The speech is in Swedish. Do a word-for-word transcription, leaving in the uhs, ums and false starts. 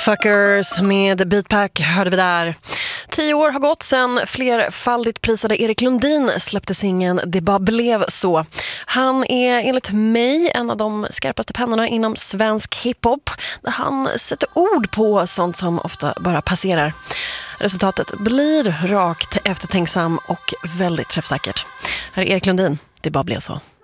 Motherfuckers med Beatpack hörde vi där. Tio år har gått sedan flerfaldigt prisade Erik Lundin släppte singeln Det bara blev så. Han är enligt mig en av de skarpaste pennorna inom svensk hiphop. Han sätter ord på sånt som ofta bara passerar. Resultatet blir rakt, eftertänksam och väldigt träffsäkert. Här är Erik Lundin, Det bara blev så.